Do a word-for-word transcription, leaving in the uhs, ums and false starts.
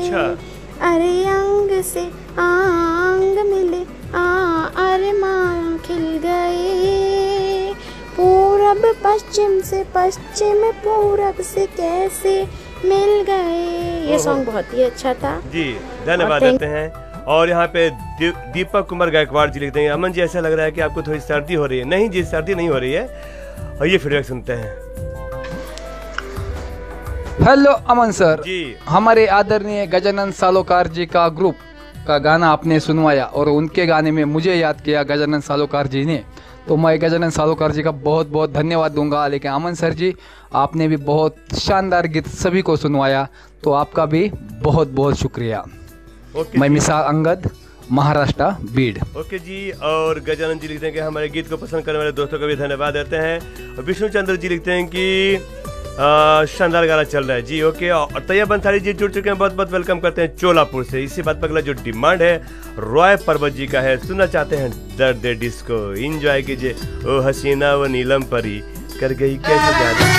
अच्छा। अरे अंग से आंग मिले आ अरे माँ खिल गए, पूरब पश्चिम से पश्चिम पूरब से कैसे मिल गए। ये सॉन्ग बहुत ही अच्छा था जी, धन्यवाद देते हैं। और यहाँ पे दी, दीपक कुमार गायकवाड़ जी लिखते हैं, अमन जी ऐसा लग रहा है कि आपको थोड़ी सर्दी हो रही है। नहीं जी, सर्दी नहीं हो रही है। और ये फीडबैक सुनते हैं। हेलो अमन सर जी, हमारे आदरणीय गजानन सालोकार जी का ग्रुप का गाना आपने सुनवाया और उनके गाने में मुझे याद किया गजानन सालोकार जी ने, तो मैं गजानन सालोकार जी का बहुत बहुत धन्यवाद दूंगा। लेकिन अमन सर जी आपने भी बहुत शानदार गीत सभी को सुनवाया, तो आपका भी बहुत बहुत शुक्रिया। मैं मिसाल अंगद, महाराष्ट्र, बीड। ओके जी। और गजानन जी लिखते हैं कि हमारे गीत को पसंद करने वाले दोस्तों को भी धन्यवाद देते हैं। और विष्णु चंद्र जी लिखते हैं कि शानदार गाना चल रहा है जी। ओके। और तैयब बंसारी जी जुड़ चुके हैं, बहुत बहुत वेलकम करते हैं चोलापुर से। इसी बात पर अगला जो डिमांड है रॉय पर्वत जी का है, सुनना चाहते हैं दर्द डिस्को। एंजॉय कीजिए। ओ हसीना वो नीलम परी कर गई कैसे जादू।